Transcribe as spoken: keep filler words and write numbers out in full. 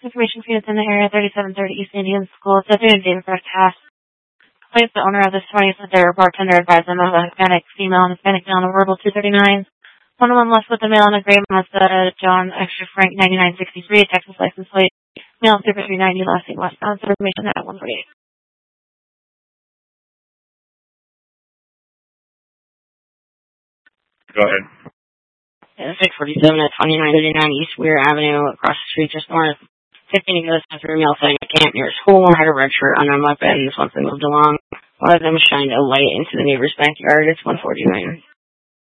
Information for units in the area, thirty-seven thirty East Indian School. So through David Broadcast. Place the owner of this twenty said their bartender advised them of a Hispanic female and Hispanic male on a verbal two thirty-nine. One of them left with a male in a gray Mazda John Extra Frank ninety-nine sixty-three, Texas license plate. Male Super three ninety, last name westbound. Information at one forty-eight. Go ahead. Yeah, six forty-seven at twenty-nine thirty-nine East Weir Avenue, across the street just north. fifteen exists for a male setting at camp near school, had a red shirt on their weapons once they moved along. One of them shined a light into the neighbor's backyard. It's one forty-nine.